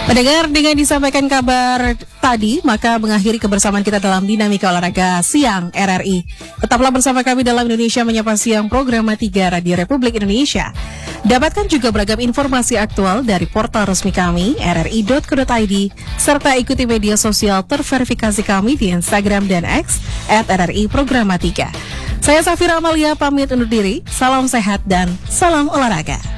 Mendengar dengan disampaikan kabar tadi, maka mengakhiri kebersamaan kita dalam Dinamika Olahraga Siang RRI. Tetaplah bersama kami dalam Indonesia Menyapa Siang, program 3 Radio Republik Indonesia. Dapatkan juga beragam informasi aktual dari portal resmi kami, rri.co.id, serta ikuti media sosial terverifikasi kami di Instagram dan X, @RRI Programa 3. Saya Safira Amalia pamit undur diri, salam sehat dan salam olahraga.